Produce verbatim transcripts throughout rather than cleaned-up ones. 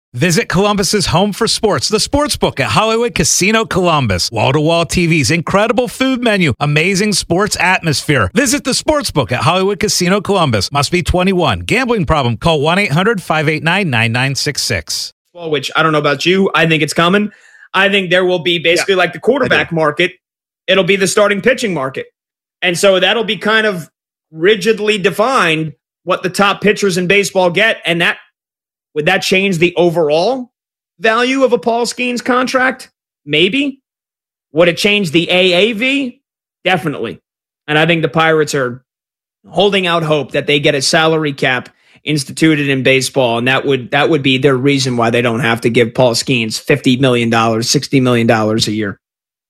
Visit Columbus's home for sports, the Sportsbook at Hollywood Casino Columbus. Wall-to-wall T Vs, incredible food menu, amazing sports atmosphere. Visit the Sportsbook at Hollywood Casino Columbus. Must be twenty-one. Gambling problem? Call one eight hundred five eight nine nine nine six six. Which, I don't know about you, I think it's coming. I think there will be basically yeah, like the quarterback market. It'll be the starting pitching market. And so that'll be kind of rigidly defined what the top pitchers in baseball get, and that would that change the overall value of a Paul Skeens contract? Maybe. Would it change the A A V? Definitely. And I think the Pirates are holding out hope that they get a salary cap instituted in baseball, and that would that would be their reason why they don't have to give Paul Skeens fifty million dollars, sixty million dollars a year.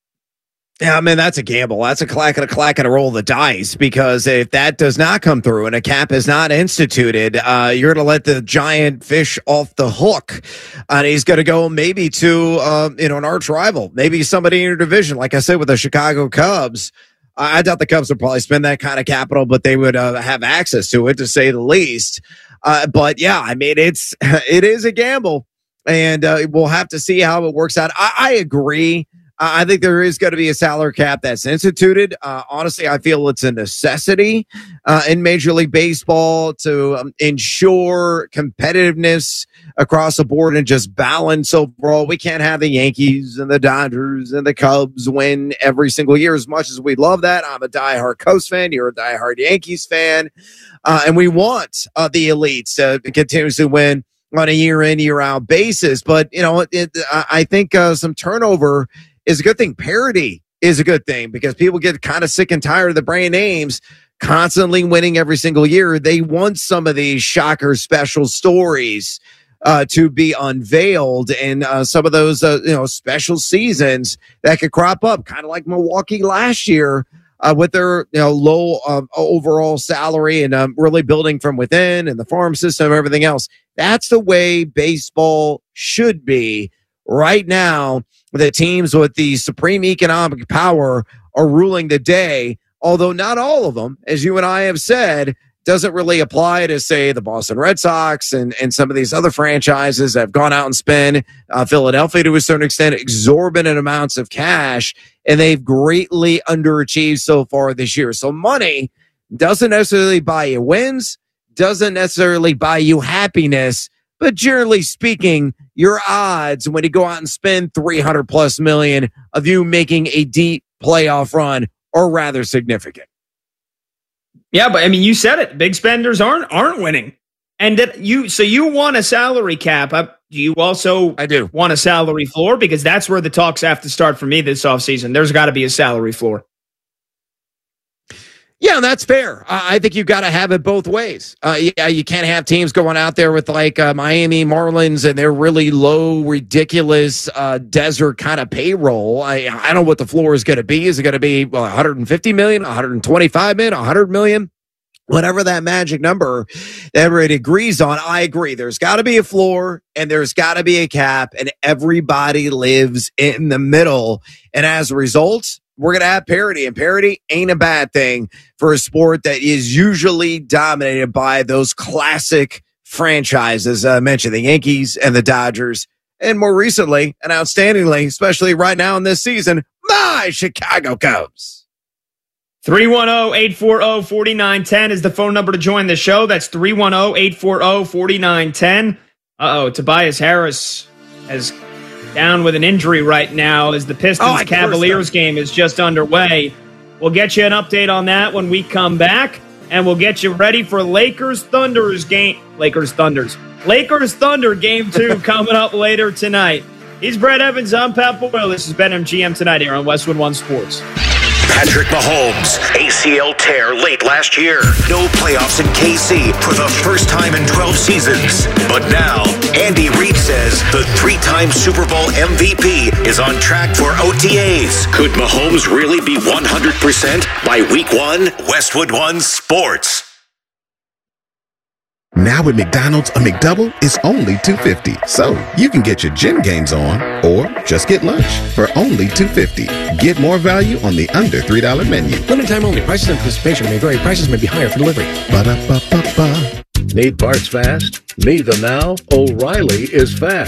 Yeah, I mean, that's a gamble. That's a clack and a clack and a roll of the dice, because if that does not come through and a cap is not instituted, uh, you're going to let the giant fish off the hook. And he's going to go maybe to, uh, you know, an arch rival, maybe somebody in your division. Like I said, with the Chicago Cubs, I doubt the Cubs would probably spend that kind of capital, but they would uh, have access to it, to say the least. Uh, but yeah, I mean, it's, it is a gamble, and uh, we'll have to see how it works out. I, I agree. I think there is going to be a salary cap that's instituted. Uh, honestly, I feel it's a necessity uh, in Major League Baseball to um, ensure competitiveness across the board and just balance overall. We can't have the Yankees and the Dodgers and the Cubs win every single year. As much as we love that, I'm a diehard Cubs fan. You're a diehard Yankees fan. Uh, and we want uh, the elites to continuously win on a year-in, year-out basis. But, you know, it, it, I think uh, some turnover is a good thing. Parity is a good thing, because people get kind of sick and tired of the brand names constantly winning every single year. They want some of these shocker special stories uh, to be unveiled, and uh, some of those uh, you know special seasons that could crop up, kind of like Milwaukee last year uh, with their you know low uh, overall salary and um, really building from within and the farm system and everything else. That's the way baseball should be right now. The teams with the supreme economic power are ruling the day, although not all of them, as you and I have said, doesn't really apply to, say, the Boston Red Sox and, and some of these other franchises that have gone out and spent, uh, Philadelphia to a certain extent, exorbitant amounts of cash, and they've greatly underachieved so far this year. So money doesn't necessarily buy you wins, doesn't necessarily buy you happiness, but generally speaking, your odds when you go out and spend three hundred plus million of you making a deep playoff run are rather significant. Yeah, but I mean, you said it. Big spenders aren't aren't winning, and that you so you want a salary cap. Uh, do you also I do want a salary floor? Because that's where the talks have to start for me this offseason. There's got to be a salary floor. Yeah, that's fair. Uh, I think you've got to have it both ways. Uh, yeah, you can't have teams going out there with like uh, Miami Marlins and their really low, ridiculous uh, desert kind of payroll. I, I don't know what the floor is going to be. Is it going to be well, one hundred fifty million, one hundred twenty-five million, one hundred million? Whatever that magic number that everybody agrees on, I agree. There's got to be a floor and there's got to be a cap, and everybody lives in the middle. And as a result, we're going to have parity, and parity ain't a bad thing for a sport that is usually dominated by those classic franchises. I mentioned the Yankees and the Dodgers, and more recently and outstandingly, especially right now in this season, my Chicago Cubs. three one zero, eight four zero, four nine one zero is the phone number to join the show. That's three one zero, eight four zero, four nine one zero. Uh-oh, Tobias Harris has down with an injury right now as the Pistons-Cavaliers oh, game is just underway. We'll get you an update on that when we come back, and we'll get you ready for Lakers-Thunders game. Lakers-Thunders. Lakers-Thunder game two coming up later tonight. He's Brett Evans. I'm Pat Boyle. This is BetMGM tonight here on Westwood One Sports. Patrick Mahomes, A C L tear late last year. No playoffs in K C for the first time in twelve seasons. But now, Andy Reid says the three-time Super Bowl M V P is on track for O T As. Could Mahomes really be one hundred percent by week one? Westwood One Sports. Now at McDonald's, a McDouble is only two dollars and fifty cents. So you can get your gym games on or just get lunch for only two dollars and fifty cents. Get more value on the under three dollar menu. Limited time only. Prices and participation may vary. Prices may be higher for delivery. Ba-da-ba-ba-ba. Need parts fast? Need them now? O'Reilly is fast.